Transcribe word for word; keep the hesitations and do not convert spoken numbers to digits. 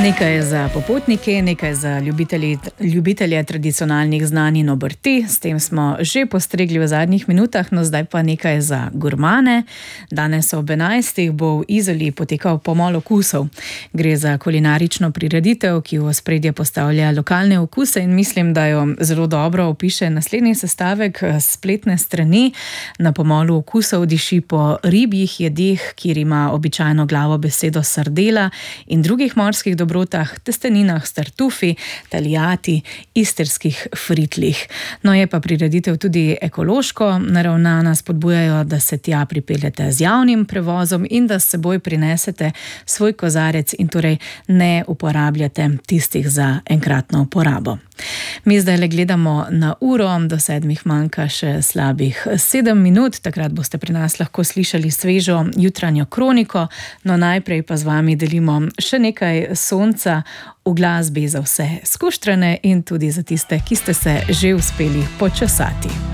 Nekaj za popotnike, nekaj za ljubitelji, ljubitelje tradicionalnih znanj in obrti. S tem smo že postregli v zadnjih minutah, no zdaj pa nekaj za gurmane. Danes ob enajstih bo v Izoli potekal pomol okusov. Gre za kulinarično prireditev, ki v ospredje postavlja lokalne okuse in mislim, da jo zelo dobro opiše naslednji sestavek spletne strani. Na pomolu okusov diši po ribjih jedeh, kjer ima običajno glavo besedo sardela in drugih morskih dobrotah, testeninah s tartufi, talijati, istrskih fritlih. No je pa prireditev tudi ekološko naravnana, spodbujajo, da se tja pripeljete z javnim prevozom in da s seboj prinesete svoj kozarec in torej ne uporabljate tistih za enkratno uporabo. Mi zdaj le gledamo na uro, do sedmih manjka še slabih sedem minut, takrat boste pri nas lahko slišali svežo jutranjo kroniko, no najprej pa z vami delimo še nekaj sonca v glasbi za vse skuštrane in tudi za tiste, ki ste se že uspeli počesati.